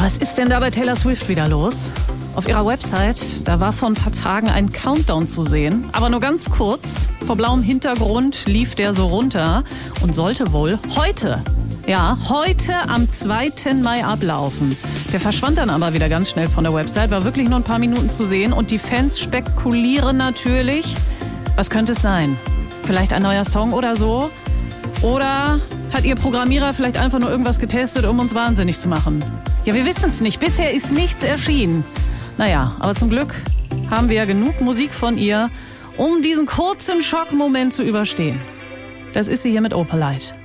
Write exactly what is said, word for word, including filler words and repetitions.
Was ist denn da bei Taylor Swift wieder los? Auf ihrer Website, da war vor ein paar Tagen ein Countdown zu sehen, aber nur ganz kurz. Vor blauem Hintergrund lief der so runter und sollte wohl heute, ja, heute am zweiten Mai ablaufen. Der verschwand dann aber wieder ganz schnell von der Website, war wirklich nur ein paar Minuten zu sehen und die Fans spekulieren natürlich, was könnte es sein? Vielleicht ein neuer Song oder so? Oder hat ihr Programmierer vielleicht einfach nur irgendwas getestet, um uns wahnsinnig zu machen? Ja, wir wissen es nicht. Bisher ist nichts erschienen. Naja, aber zum Glück haben wir ja genug Musik von ihr, um diesen kurzen Schockmoment zu überstehen. Das ist sie hier mit Opalite.